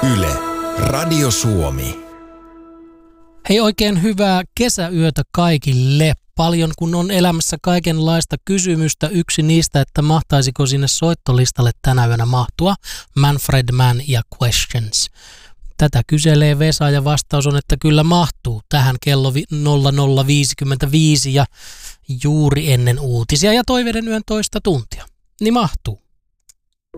Yle, Radio Suomi. Hei, oikein hyvää kesäyötä kaikille. Paljon kun on elämässä kaikenlaista kysymystä. Yksi niistä, että mahtaisiko sinne soittolistalle tänä yönä mahtua Manfred Mann ja Questions. Tätä kyselee Vesa ja vastaus on, että kyllä mahtuu tähän kello 00.55 ja juuri ennen uutisia ja toiveiden yön toista tuntia. Niin mahtuu.